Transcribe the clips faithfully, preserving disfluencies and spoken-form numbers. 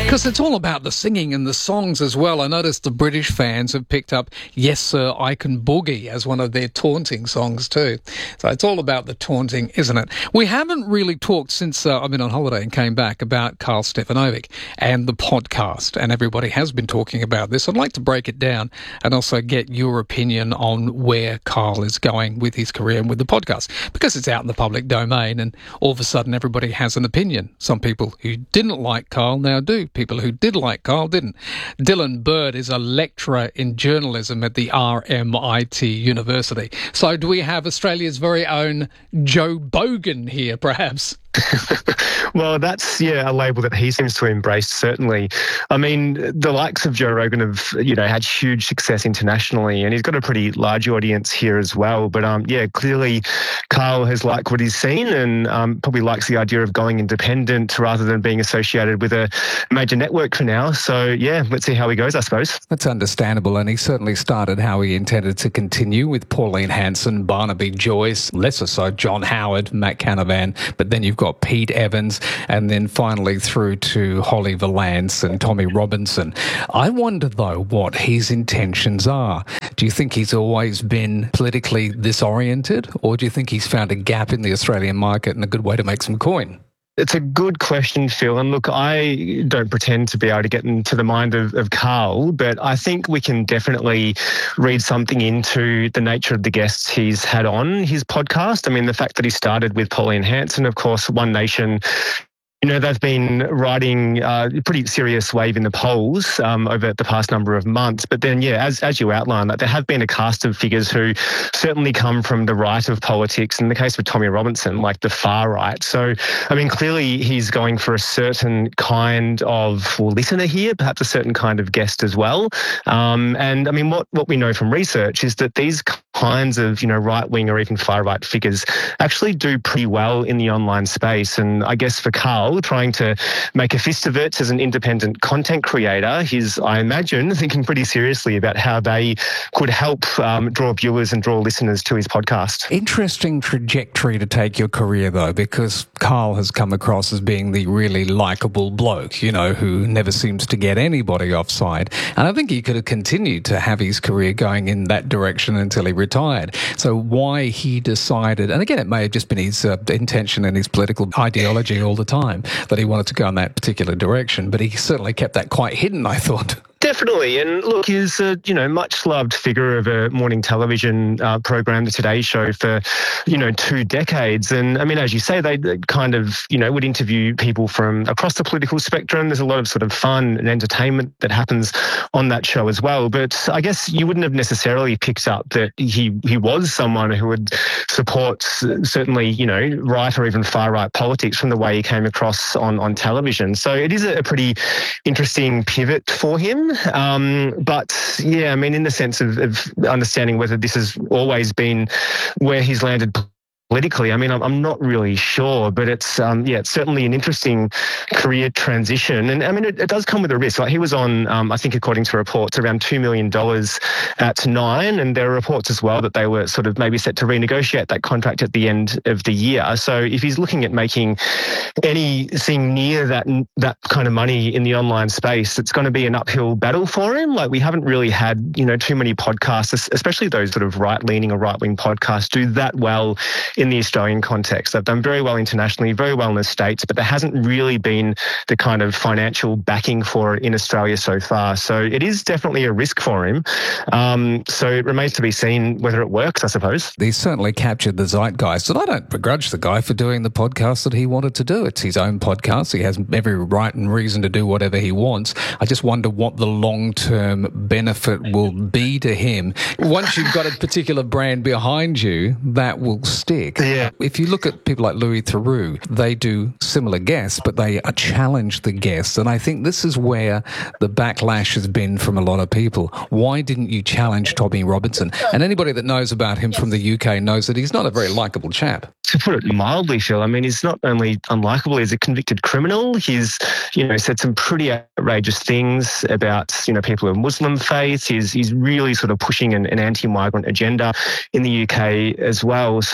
Because it's all about the singing and the songs as well. I noticed the British fans have picked up Yes Sir, I Can Boogie as one of their taunting songs too. So it's all about the taunting, isn't it? We haven't really talked since uh, I've been on holiday and came back about Karl Stefanovic and the podcast, and everybody has been talking about this. I'd like to break it down and also get your opinion on where Karl is going with his career and with the podcast, because it's out in the public domain and all of a sudden everybody has an opinion. Some people who didn't like Karl now do. People who did like Karl didn't. Dylan Bird is a lecturer in journalism at the R M I T University. So do we have Australia's very own Joe Bogan here, perhaps? Well, that's, yeah, a label that he seems to embrace, certainly. I mean, the likes of Joe Rogan have, you know, had huge success internationally, and he's got a pretty large audience here as well. But, um, yeah, clearly Karl has liked what he's seen and um, probably likes the idea of going independent rather than being associated with a major network for now. So, yeah, let's see how he goes, I suppose. That's understandable, and he certainly started how he intended to continue with Pauline Hanson, Barnaby Joyce, lesser so John Howard, Matt Canavan, but then you've got Pete Evans, and then finally through to Holly Valance and Tommy Robinson. I wonder, though, what his intentions are. Do you think he's always been politically this oriented, or do you think he's found a gap in the Australian market and a good way to make some coin? It's a good question, Phil. And look, I don't pretend to be able to get into the mind of, of Karl, but I think we can definitely read something into the nature of the guests he's had on his podcast. I mean, the fact that he started with Pauline Hanson, of course, One Nation. You know, they've been riding uh, a pretty serious wave in the polls um, over the past number of months. But then, yeah, as as you outlined, that there have been a cast of figures who certainly come from the right of politics. In the case of Tommy Robinson, like the far right. So, I mean, clearly he's going for a certain kind of well, listener here, perhaps a certain kind of guest as well. Um, and I mean, what, what we know from research is that these kinds of, you know, right-wing or even far-right figures actually do pretty well in the online space. And I guess for Karl, trying to make a fist of it as an independent content creator, he's, I imagine, thinking pretty seriously about how they could help um, draw viewers and draw listeners to his podcast. Interesting trajectory to take your career, though, because Karl has come across as being the really likeable bloke, you know, who never seems to get anybody offside. And I think he could have continued to have his career going in that direction until he retired. So why he decided, and again, it may have just been his uh, intention and his political ideology all the time, that he wanted to go in that particular direction, but he certainly kept that quite hidden, I thought. Definitely. And look, he's a, you know, much loved figure of a morning television uh, program, The Today Show, for, you know, two decades. And I mean, as you say, they kind of, you know, would interview people from across the political spectrum. There's a lot of sort of fun and entertainment that happens on that show as well. But I guess you wouldn't have necessarily picked up that he, he was someone who would support certainly, you know, right or even far right politics from the way he came across on, on television. So it is a pretty interesting pivot for him. Um, but yeah, I mean, in the sense of, of understanding whether this has always been where he's landed politically, I mean, I'm, I'm not really sure, but it's, um, yeah, it's certainly an interesting career transition. And I mean, it, it does come with a risk. Like he was on, um, I think according to reports, around two million dollars at Nine. And there are reports as well that they were sort of maybe set to renegotiate that contract at the end of the year. So if he's looking at making anything near that, that kind of money in the online space, it's going to be an uphill battle for him. Like we haven't really had, you know, too many podcasts, especially those sort of right-leaning or right-wing podcasts, do that well in the Australian context. They've done very well internationally, very well in the States, but there hasn't really been the kind of financial backing for it in Australia so far. So it is definitely a risk for him. Um, so it remains to be seen whether it works, I suppose. He certainly captured the zeitgeist, and I don't begrudge the guy for doing the podcast that he wanted to do. It's his own podcast. He has every right and reason to do whatever he wants. I just wonder what the long-term benefit will be to him. Once you've got a particular brand behind you, that will stick. Yeah. If you look at people like Louis Theroux, they do similar guests, but they challenge the guests. And I think this is where the backlash has been from a lot of people. Why didn't you challenge Tommy Robinson? And anybody that knows about him from the U K knows that he's not a very likeable chap. To put it mildly, Phil, I mean, he's not only unlikable, he's a convicted criminal. He's, you know, said some pretty outrageous things about, you know, people of Muslim faith. He's he's really sort of pushing an, an anti-migrant agenda in the U K as well. So I, I think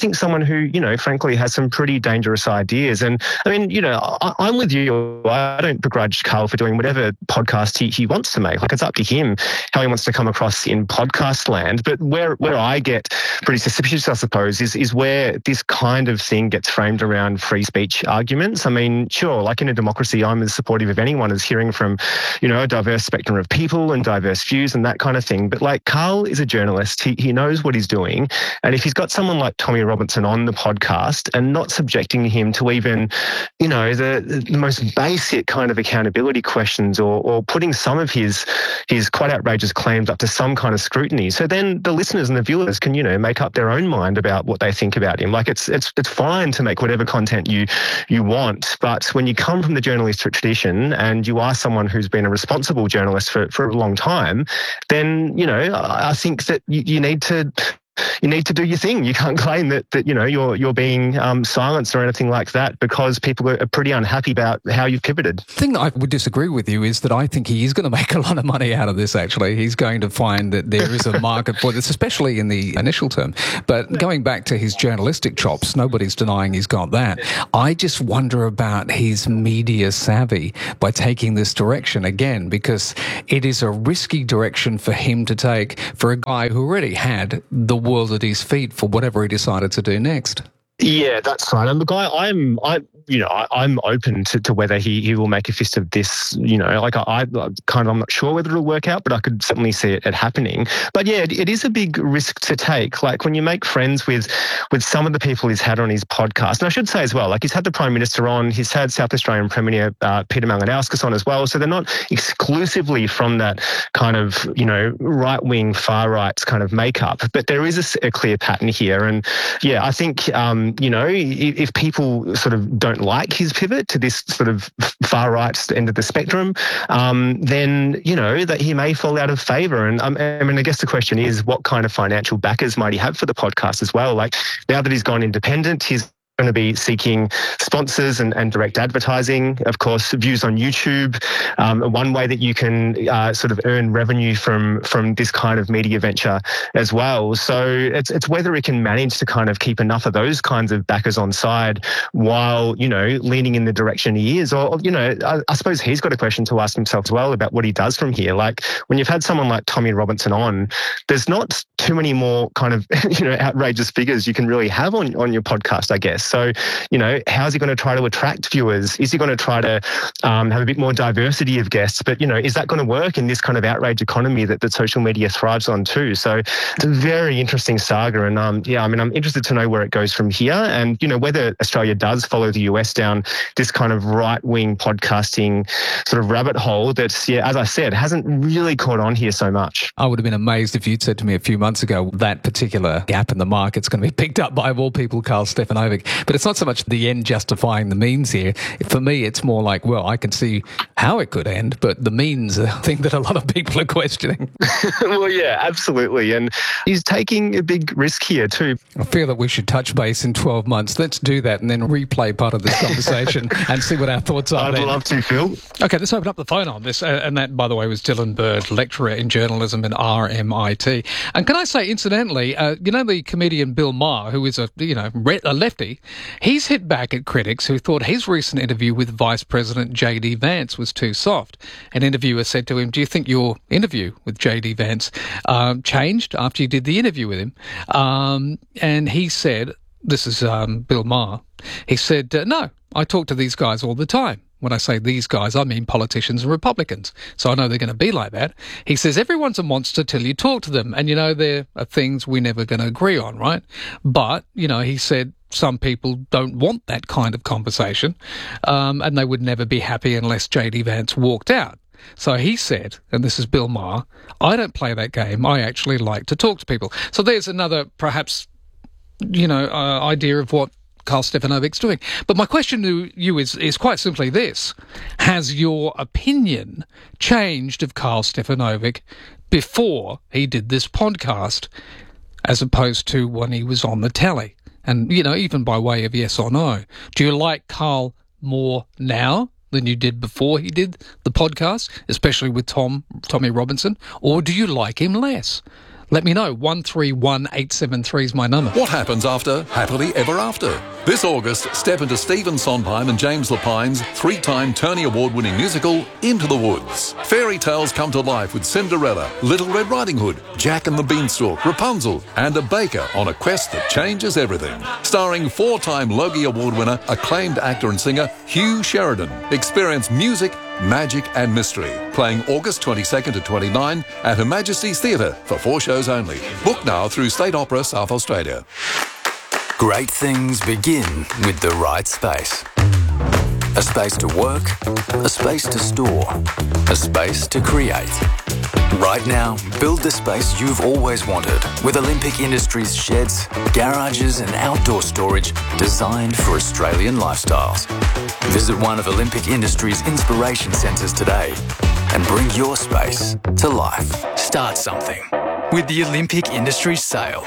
think someone who, you know, frankly has some pretty dangerous ideas. And I mean, you know, I, I'm with you. I don't begrudge Carl for doing whatever podcast he, he wants to make. Like, it's up to him how he wants to come across in podcast land. But where where I get pretty suspicious, I suppose, is is where this kind of thing gets framed around free speech arguments. I mean, sure, like in a democracy, I'm as supportive of anyone as hearing from, you know, a diverse spectrum of people and diverse views and that kind of thing. But like, Carl is a journalist. He he knows what he's doing. And if he's got someone like Tommy Robinson on the podcast and not subjecting him to even, you know, the, the most basic kind of accountability questions, or or putting some of his his quite outrageous claims up to some kind of scrutiny, so then the listeners and the viewers can, you know, make up their own mind about what they think about him. Like, it's it's it's fine to make whatever content you you want, but when you come from the journalistic tradition and you are someone who's been a responsible journalist for, for a long time, then, you know, I think that you, you need to you need to do your thing. You can't claim that, that you know, you're you're being um, silenced or anything like that, because people are pretty unhappy about how you've pivoted. The thing that I would disagree with you is that I think he is going to make a lot of money out of this, actually. He's going to find that there is a market for this, especially in the initial term. But going back to his journalistic chops, nobody's denying he's got that. I just wonder about his media savvy by taking this direction again, because it is a risky direction for him to take for a guy who already had the world at his feet for whatever he decided to do next. Yeah, that's right. And look, I, I'm, I, you know, I, I'm open to, to whether he, he will make a fist of this. You know, like I, I kind of, I'm not sure whether it'll work out, but I could certainly see it, it happening. But yeah, it, it is a big risk to take. Like, when you make friends with, with some of the people he's had on his podcast, and I should say as well, like, he's had the Prime Minister on, he's had South Australian Premier uh, Peter Malinauskas on as well. So they're not exclusively from that kind of, you know, right wing, far right kind of makeup, but there is a, a clear pattern here. And yeah, I think. Um, you know, if, if people sort of don't like his pivot to this sort of far right end of the spectrum, um, then, you know, that he may fall out of favour. And um, I mean, I guess the question is, what kind of financial backers might he have for the podcast as well? Like, now that he's gone independent, he's going to be seeking sponsors and, and direct advertising. Of course, views on YouTube, um, one way that you can uh, sort of earn revenue from from this kind of media venture as well. So it's it's whether it can manage to kind of keep enough of those kinds of backers on side while, you know, leaning in the direction he is. Or, you know, I, I suppose he's got a question to ask himself as well about what he does from here. Like, when you've had someone like Tommy Robinson on, there's not too many more kind of, you know, outrageous figures you can really have on, on your podcast, I guess. So, you know, how's he going to try to attract viewers? Is he going to try to um, have a bit more diversity of guests? But, you know, is that going to work in this kind of outrage economy that, that social media thrives on too? So it's a very interesting saga. And um, yeah, I mean, I'm interested to know where it goes from here, and, you know, whether Australia does follow the U S down this kind of right-wing podcasting sort of rabbit hole that's, yeah, as I said, hasn't really caught on here so much. I would have been amazed if you'd said to me a few months ago that particular gap in the market's going to be picked up by, of all people, Karl Stefanovic. But it's not so much the end justifying the means here. For me, it's more like, well, I can see how it could end, but the means are a thing that a lot of people are questioning. Well, yeah, absolutely. And he's taking a big risk here too. I feel that we should touch base in twelve months. Let's do that and then replay part of this conversation and see what our thoughts are. I'd then. love to, Phil. Okay, let's open up the phone on this. Uh, and that, by the way, was Dylan Bird, lecturer in journalism in R M I T. And can I say, incidentally, uh, you know, the comedian Bill Maher, who is a, you know, a lefty, he's hit back at critics who thought his recent interview with Vice President J D Vance was too soft. An interviewer said to him, do you think your interview with J D Vance um, changed after you did the interview with him? Um, and he said, this is um, Bill Maher, he said, uh, no, I talk to these guys all the time. When I say these guys, I mean politicians and Republicans. So I know they're going to be like that. He says, everyone's a monster till you talk to them. And, you know, there are things we're never going to agree on, right? But, you know, he said some people don't want that kind of conversation, um, and they would never be happy unless J D Vance walked out. So he said, and this is Bill Maher, I don't play that game. I actually like to talk to people. So there's another, perhaps, you know, uh, idea of what Karl Stefanovic's doing. But my question to you is, is quite simply this. Has your opinion changed of Karl Stefanovic before he did this podcast as opposed to when he was on the telly? And, you know, even by way of yes or no. Do you like Karl more now than you did before he did the podcast, especially with Tom Tommy Robinson? Or do you like him less? let me know. one three one eight seven three is my number. What happens after Happily Ever After? This August, step into Stephen Sondheim and James Lapine's three-time Tony Award-winning musical, Into the Woods. Fairy tales come to life with Cinderella, Little Red Riding Hood, Jack and the Beanstalk, Rapunzel, and a baker on a quest that changes everything. Starring four-time Logie Award winner, acclaimed actor and singer Hugh Sheridan. Experience music, magic and mystery. Playing August twenty-second to twenty-ninth at Her Majesty's Theatre for four shows only. Book now through State Opera South Australia. Great things begin with the right space. A space to work, a space to store, a space to create. Right now, build the space you've always wanted with Olympic Industries sheds, garages and outdoor storage designed for Australian lifestyles. Visit one of Olympic Industries' inspiration centres today and bring your space to life. Start something with the Olympic Industries sale.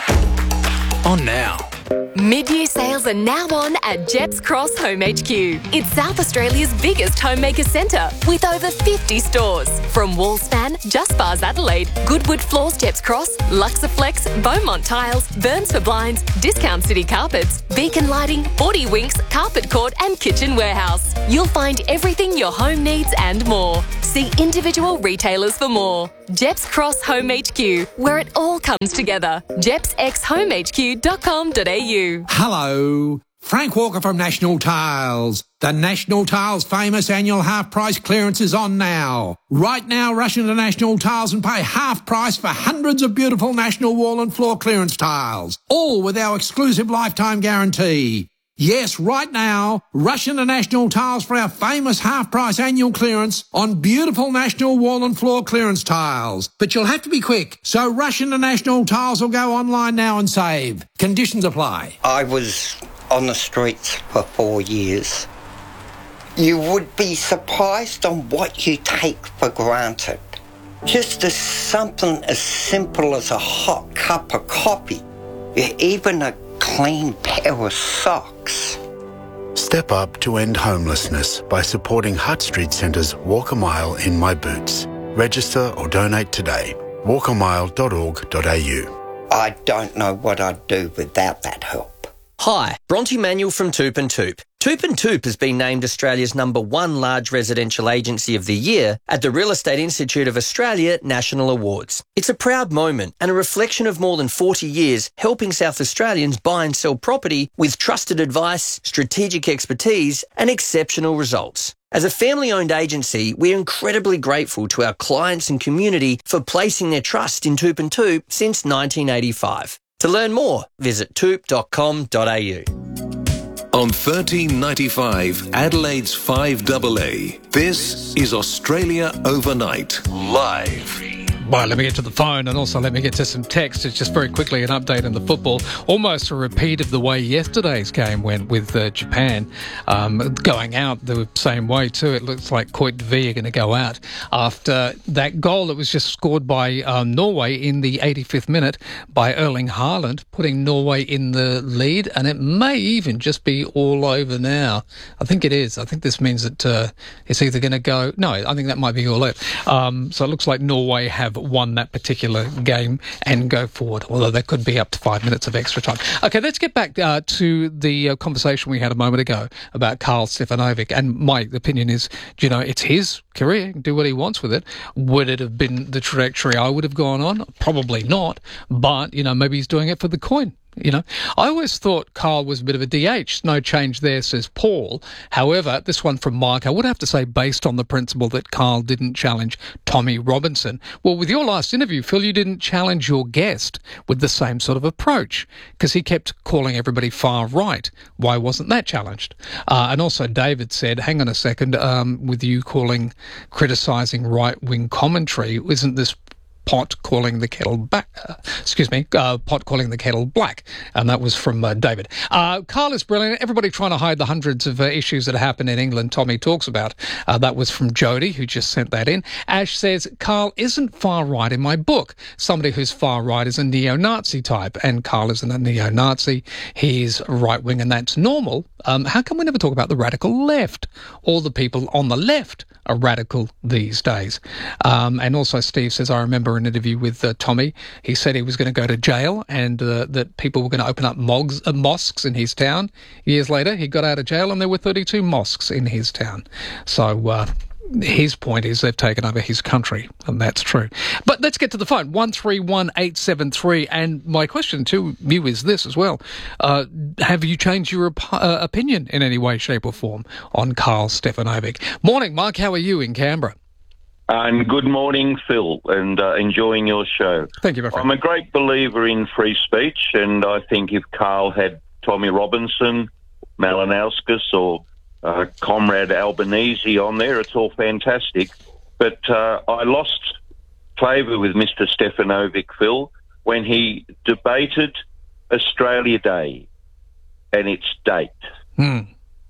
On now. Mid-year sales are now on at Gepps Cross Home H Q. It's South Australia's biggest homemaker centre with over fifty stores. From Wallspan, Just Bars Adelaide, Goodwood Floors Gepps Cross, Luxaflex, Beaumont Tiles, Burns for Blinds, Discount City Carpets, Beacon Lighting, Forty Winks, Carpet Court and Kitchen Warehouse. You'll find everything your home needs and more. See individual retailers for more. Gepps Cross Home H Q, where it all comes together. Gepps x home h q dot com dot a u. Hello, Frank Walker from National Tiles. The National Tiles famous annual half price clearance is on now. Right now, rush into National Tiles and pay half price for hundreds of beautiful National wall and floor clearance tiles, all with our exclusive lifetime guarantee. Yes, right now, rush into National Tiles for our famous half-price annual clearance on beautiful National wall and floor clearance tiles. But you'll have to be quick, so rush into National Tiles or go online now and save. Conditions apply. I was on the streets for four years. You would be surprised on what you take for granted. Just as something as simple as a hot cup of coffee, even a clean pair of socks. Step up to end homelessness by supporting Hutt Street Centre's Walk a Mile in My Boots. Register or donate today. walk a mile dot org dot a u. I don't know what I'd do without that help. Hi, Bronte Manuel from Toop and Toop. Toop and Toop has been named Australia's number one large residential agency of the year at the Real Estate Institute of Australia National Awards. It's a proud moment and a reflection of more than forty years helping South Australians buy and sell property with trusted advice, strategic expertise and exceptional results. As a family-owned agency, we're incredibly grateful to our clients and community for placing their trust in Toop and Toop since nineteen eighty-five. To learn more, visit toop dot com dot a u. On thirteen ninety-five, Adelaide's five A A, this is Australia Overnight, live. Well, let me get to the phone and also let me get to some text. It's just very quickly an update on the football. Almost a repeat of the way yesterday's game went with uh, Japan um, going out the same way too. It looks like Coit V are going to go out after that goal that was just scored by um, Norway in the eighty-fifth minute by Erling Haaland, putting Norway in the lead. And it may even just be all over now. I think it is. I think this means that uh, it's either going to go... No, I think that might be all it. Um, so it looks like Norway have won that particular game and go forward, although there could be up to five minutes of extra time. Okay, let's get back uh, to the uh, conversation we had a moment ago about Karl Stefanovic, and my opinion is, you know, it's his career, he can do what he wants with it. Would it have been the trajectory I would have gone on? Probably not, but, you know, maybe he's doing it for the coin. You know, I always thought Karl was a bit of a D H. No change there, says Paul. However, this one from Mike, I would have to say based on the principle that Karl didn't challenge Tommy Robinson. Well, with your last interview, Phil, you didn't challenge your guest with the same sort of approach because he kept calling everybody far right. Why wasn't that challenged? Uh, and also David said, hang on a second, um, with you calling, criticising right-wing commentary, isn't this pot calling the kettle back, uh, excuse me, uh, pot calling the kettle black. And that was from uh, David. Uh, Karl is brilliant. Everybody trying to hide the hundreds of uh, issues that happen in England Tommy talks about. Uh, that was from Jody, who just sent that in. Ash says, Karl isn't far right in my book. Somebody who's far right is a neo-Nazi type, and Karl isn't a neo-Nazi. He's right-wing, and that's normal. Um, how come we never talk about the radical left? All the people on the left are radical these days. Um, and also Steve says, I remember for an interview with uh, Tommy. He said he was going to go to jail and uh, that people were going to open up mogs, uh, mosques in his town. Years later, he got out of jail and there were thirty-two mosques in his town. So uh, his point is they've taken over his country, and that's true. But let's get to the phone, one three one eight seven three. And my question to you is this as well. Uh, have you changed your op- uh, opinion in any way, shape or form on Karl Stefanovic? Morning, Mark. How are you in Canberra? And good morning, Phil, and uh, enjoying your show. Thank you, my friend. I'm a great believer in free speech, and I think if Karl had Tommy Robinson, Malinauskas or uh, Comrade Albanese on there, it's all fantastic. But uh, I lost favour with Mister Stefanovic, Phil, when he debated Australia Day and its date. Hmm.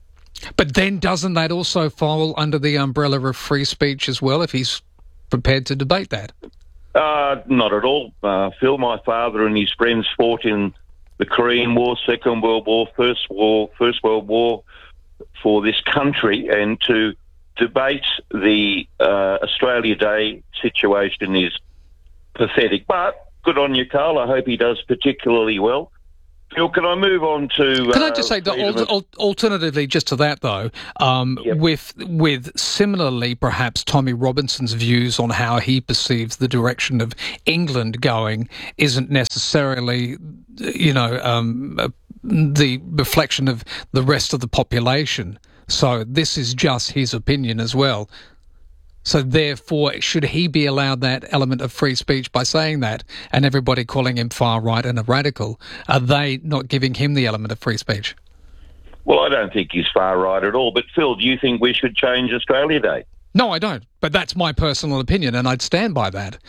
But then doesn't that also fall under the umbrella of free speech as well, if he's prepared to debate that? Uh, not at all, uh, Phil. My father and his friends fought in the Korean War, Second World War, First War, First World War for this country, and to debate the uh, Australia Day situation is pathetic. But good on you, Karl. I hope he does particularly well. Phil, can I move on to... Can uh, I just say, that al- al- alternatively, just to that, though, um, yep. with with similarly, perhaps, Tommy Robinson's views on how he perceives the direction of England going isn't necessarily, you know, um, uh, the reflection of the rest of the population. So this is just his opinion as well. So therefore, should he be allowed that element of free speech by saying that, and everybody calling him far right and a radical? Are they not giving him the element of free speech? Well, I don't think he's far right at all. But Phil, do you think we should change Australia Day? No, I don't. But that's my personal opinion, and I'd stand by that.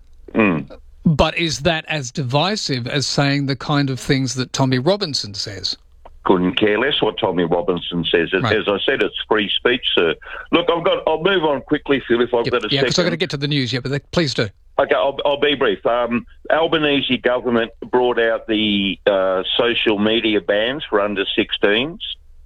Mm. But is that as divisive as saying the kind of things that Tommy Robinson says? Couldn't care less what Tommy Robinson says. As, right. as I said, it's free speech, sir. Look, I've got. I'll move on quickly, Phil, if I've yep. got a yeah, second. Yeah, because I've got to get to the news yet, but please do. Okay, I'll, I'll be brief. Um, Albanese government brought out the uh, social media bans for under sixteens.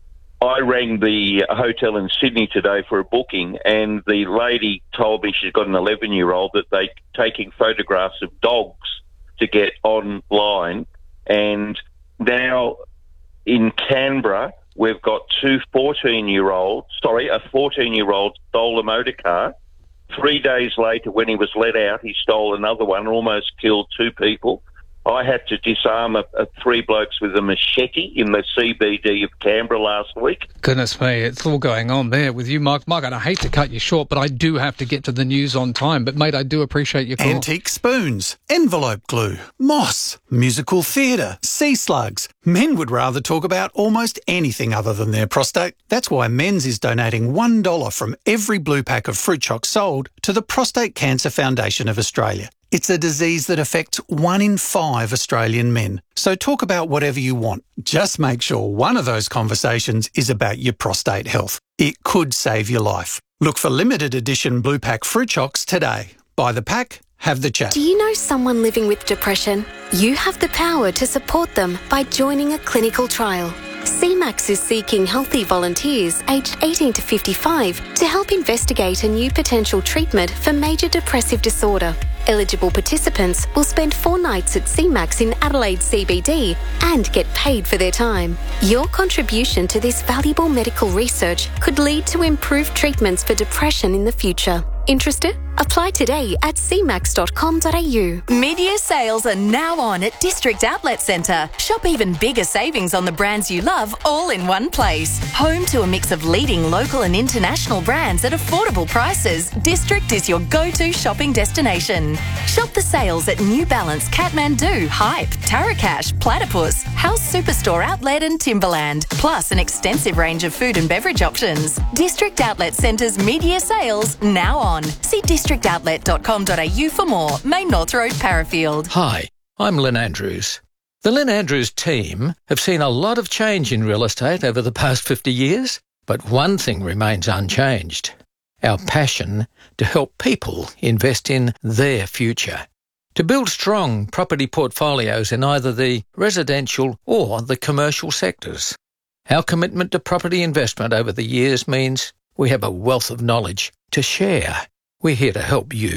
I rang the hotel in Sydney today for a booking, and the lady told me she's got an eleven-year-old that they're taking photographs of dogs to get online, and now in Canberra, we've got two fourteen-year-olds, sorry, a fourteen-year-old stole a motor car. Three days later, when he was let out, he stole another one and almost killed two people. I had to disarm a, a three blokes with a machete in the C B D of Canberra last week. Goodness me, it's all going on there with you, Mark. Mark, and I hate to cut you short, but I do have to get to the news on time. But, mate, I do appreciate your call. Antique spoons, envelope glue, moss, musical theatre, sea slugs. Men would rather talk about almost anything other than their prostate. That's why Men's is donating one dollar from every blue pack of fruit chocs sold to the Prostate Cancer Foundation of Australia. It's a disease that affects one in five Australian men. So talk about whatever you want. Just make sure one of those conversations is about your prostate health. It could save your life. Look for limited edition Blue Pack Fruit Chocs today. Buy the pack, have the chat. Do you know someone living with depression? You have the power to support them by joining a clinical trial. C MAX is seeking healthy volunteers aged eighteen to fifty-five to help investigate a new potential treatment for major depressive disorder. Eligible participants will spend four nights at C MAX in Adelaide C B D and get paid for their time. Your contribution to this valuable medical research could lead to improved treatments for depression in the future. Interested? Apply today at c max dot com dot a u. Mid-year sales are now on at District Outlet Centre. Shop even bigger savings on the brands you love all in one place. Home to a mix of leading local and international brands at affordable prices, District is your go-to shopping destination. Shop the sales at New Balance, Kathmandu, Hype, Tarakash, Platypus, House Superstore Outlet and Timberland, plus an extensive range of food and beverage options. District Outlet Centre's mid-year sales now on. See district outlet dot com dot a u for more. Main North Road, Parafield. Hi, I'm Lynn Andrews. The Lynn Andrews team have seen a lot of change in real estate over the past fifty years, but one thing remains unchanged: our passion to help people invest in their future, to build strong property portfolios in either the residential or the commercial sectors. Our commitment to property investment over the years means we have a wealth of knowledge to share. We're here to help you.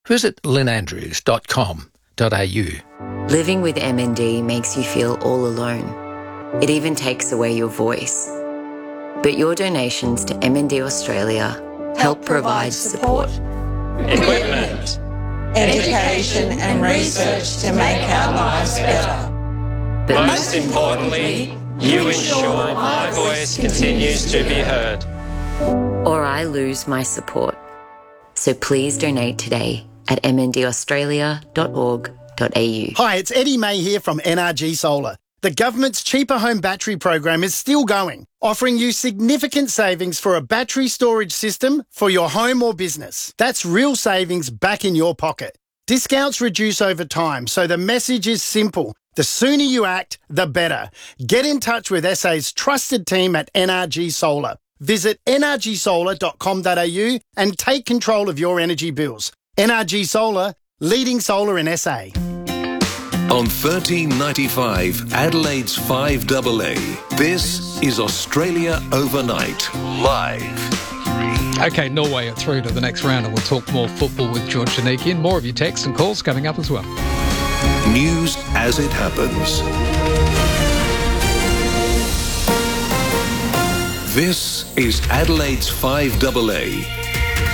visit lynn andrews dot com dot a u. Living with M N D makes you feel all alone. It even takes away your voice. But your donations to M N D Australia help provide support, equipment, education and research to make our lives better. But most importantly, you ensure my voice continues to be heard. Or I lose my support. So please donate today at m n d australia dot org dot a u. Hi, it's Eddie May here from N R G Solar. The government's Cheaper Home Battery program is still going, offering you significant savings for a battery storage system for your home or business. That's real savings back in your pocket. Discounts reduce over time, so the message is simple. The sooner you act, the better. Get in touch with S A's trusted team at N R G Solar. Visit n r g solar dot com dot a u and take control of your energy bills. N R G Solar, leading solar in S A. On thirteen ninety-five, Adelaide's five A A, this is Australia Overnight, live. Okay, Norway are through to the next round, and we'll talk more football with George Janikian. More of your texts and calls coming up as well. News as it happens. This is Adelaide's five A A.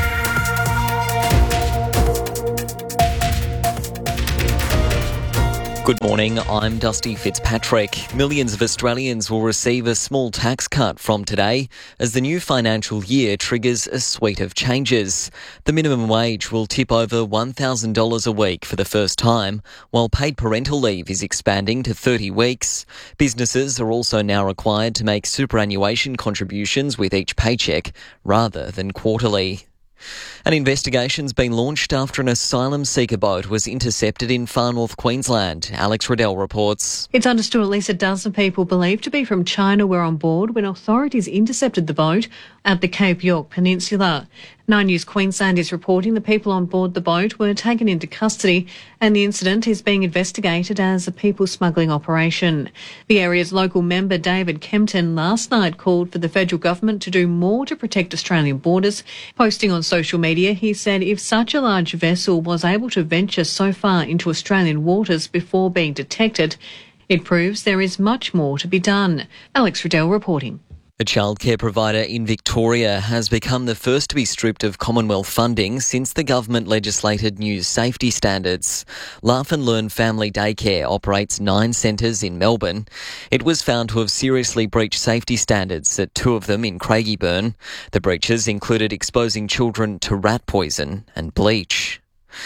Good morning, I'm Dusty Fitzpatrick. Millions of Australians will receive a small tax cut from today as the new financial year triggers a suite of changes. The minimum wage will tip over one thousand dollars a week for the first time, while paid parental leave is expanding to thirty weeks. Businesses are also now required to make superannuation contributions with each paycheck rather than quarterly. An investigation's been launched after an asylum seeker boat was intercepted in far north Queensland. Alex Riddell reports. It's understood at least a dozen people believed to be from China were on board when authorities intercepted the boat at the Cape York Peninsula. Nine News Queensland is reporting the people on board the boat were taken into custody and the incident is being investigated as a people smuggling operation. The area's local member David Kempton last night called for the federal government to do more to protect Australian borders. Posting on social media, he said if such a large vessel was able to venture so far into Australian waters before being detected, it proves there is much more to be done. Alex Riddell reporting. A childcare provider in Victoria has become the first to be stripped of Commonwealth funding since the government legislated new safety standards. Laugh and Learn Family Daycare operates nine centres in Melbourne. It was found to have seriously breached safety standards at two of them in Craigieburn. The breaches included exposing children to rat poison and bleach.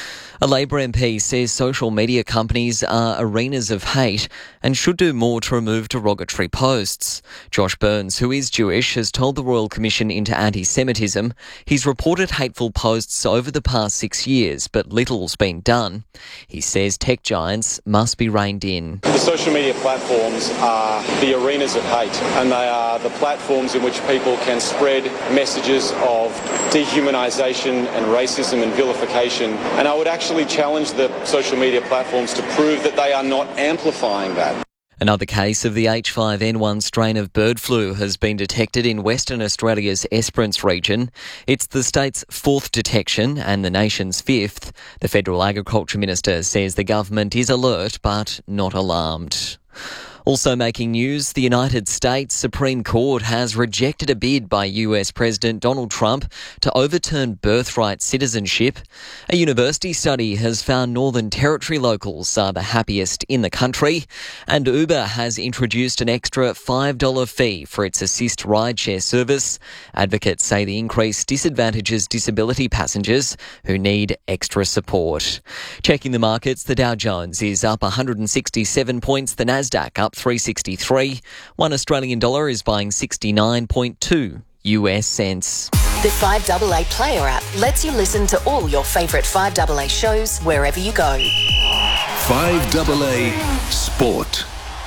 A Labor M P says social media companies are arenas of hate and should do more to remove derogatory posts. Josh Burns, who is Jewish, has told the Royal Commission into Anti-Semitism he's reported hateful posts over the past six years, but little's been done. He says tech giants must be reined in. The social media platforms are the arenas of hate, and they are the platforms in which people can spread messages of dehumanisation and racism and vilification. And I would actually challenge the social media platforms to prove that they are not amplifying that. Another case of the H five N one strain of bird flu has been detected in Western Australia's Esperance region. It's the state's fourth detection and the nation's fifth. The Federal Agriculture Minister says the government is alert but not alarmed. Also making news, the United States Supreme Court has rejected a bid by U S President Donald Trump to overturn birthright citizenship. A university study has found Northern Territory locals are the happiest in the country, and Uber has introduced an extra five dollars fee for its Assist rideshare service. Advocates say the increase disadvantages disability passengers who need extra support. Checking the markets, the Dow Jones is up one hundred sixty-seven points, the Nasdaq up three sixty-three. One Australian dollar is buying sixty-nine point two U S cents. The five A A Player app lets you listen to all your favourite five A A shows wherever you go. five A A Sport.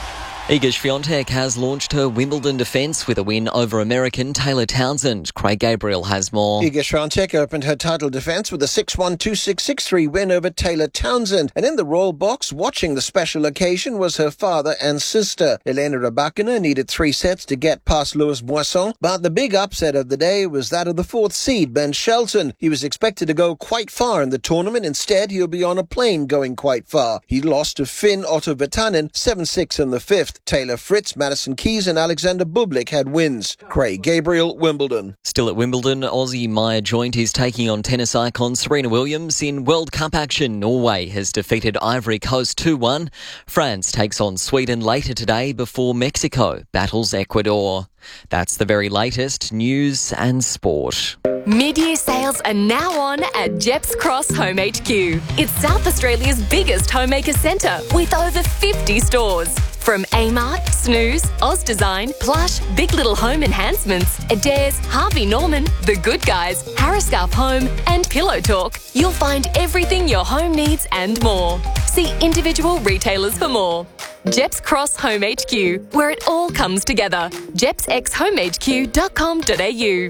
Iga Swiatek has launched her Wimbledon defence with a win over American Taylor Townsend. Craig Gabriel has more. Iga Swiatek opened her title defence with a six one, two six, six three win over Taylor Townsend. And in the royal box, watching the special occasion was her father and sister. Elena Rybakina needed three sets to get past Louis Boisson, but the big upset of the day was that of the fourth seed, Ben Shelton. He was expected to go quite far in the tournament. Instead, he'll be on a plane going quite far. He lost to Finn Otto Virtanen seven six in the fifth. Taylor Fritz, Madison Keys and Alexander Bublik had wins. Craig Gabriel, Wimbledon. Still at Wimbledon, Aussie Maya Joint is taking on tennis icon Serena Williams in World Cup action. Norway has defeated Ivory Coast two one. France takes on Sweden later today before Mexico battles Ecuador. That's the very latest news and sport. Mid-year sales are now on at Jeps Cross Home H Q. It's South Australia's biggest homemaker centre with over fifty stores. From Amart, Snooze, Oz Design, Plush, Big Little Home Enhancements, Adairs, Harvey Norman, The Good Guys, Harriscarf Home and Pillow Talk, you'll find everything your home needs and more. See individual retailers for more. Jeps Cross Home H Q, where it all comes together. jeps x home h q dot com dot a u.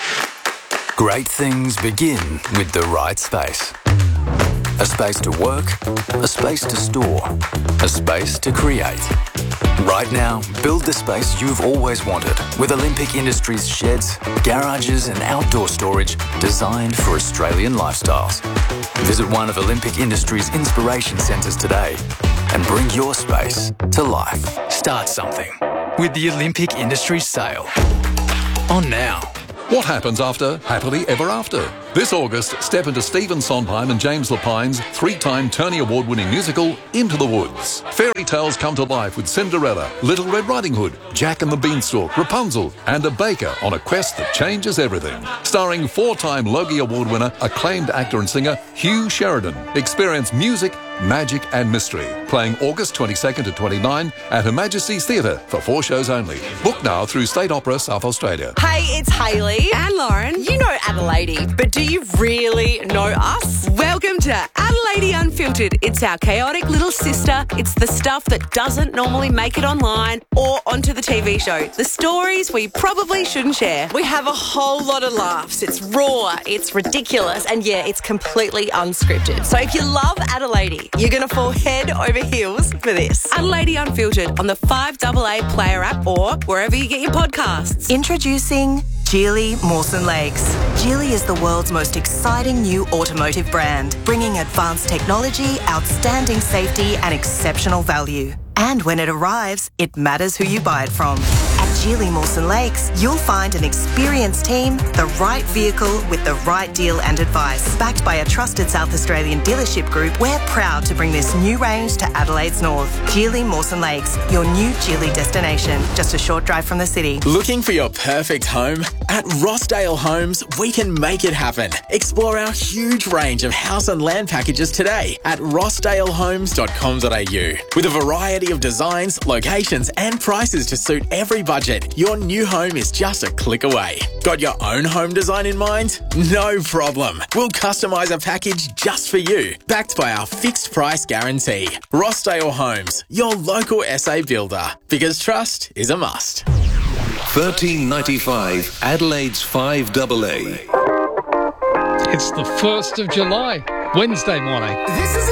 Great things begin with the right space. A space to work, a space to store, a space to create. Right now, build the space you've always wanted with Olympic Industries sheds, garages and outdoor storage designed for Australian lifestyles. Visit one of Olympic Industries' inspiration centres today and bring your space to life. Start something with the Olympic Industries sale. On now. What happens after Happily Ever After? This August, step into Stephen Sondheim and James Lapine's three-time Tony Award-winning musical, Into the Woods. Fairy tales come to life with Cinderella, Little Red Riding Hood, Jack and the Beanstalk, Rapunzel, and a baker on a quest that changes everything. Starring four-time Logie Award winner, acclaimed actor and singer Hugh Sheridan. Experience music, magic and mystery. Playing August twenty-second to twenty-ninth at Her Majesty's Theatre for four shows only. Book now through State Opera South Australia. Hey, it's Hayley and Lauren. You know Adelaide, but do you really know us? Welcome to Adelaide Unfiltered. It's our chaotic little sister. It's the stuff that doesn't normally make it online or onto the T V show. The stories we probably shouldn't share. We have a whole lot of laughs. It's raw, it's ridiculous, and yeah, it's completely unscripted. So if you love Adelaide, you're going to fall head over heels for this. Adelaide Unfiltered on the five A A Player app or wherever you get your podcasts. Introducing Geely Mawson Lakes. Geely is the world's most exciting new automotive brand, bringing advanced technology, outstanding safety and exceptional value. And when it arrives, it matters who you buy it from. At Geely Mawson Lakes, you'll find an experienced team, the right vehicle with the right deal and advice. Backed by a trusted South Australian dealership group, we're proud to bring this new range to Adelaide's north. Geely Mawson Lakes, your new Geely destination, just a short drive from the city. Looking for your perfect home? At Rossdale Homes, we can make it happen. Explore our huge range of house and land packages today at rossdale homes dot com dot a u. With a variety of designs, locations and prices to suit every budget, your new home is just a click away. Got your own home design in mind? No problem. We'll customise a package just for you, backed by our fixed price guarantee. Rossdale Homes, your local S A builder, because trust is a must. thirteen ninety-five Adelaide's five A A. It's the first of July, Wednesday morning. This is